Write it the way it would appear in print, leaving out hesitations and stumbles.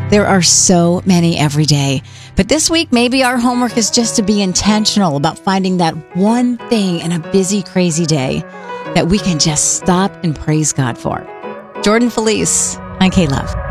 There are so many every day. But this week, maybe our homework is just to be intentional about finding that one thing in a busy, crazy day that we can just stop and praise God for. Jordan Felice on K-Love.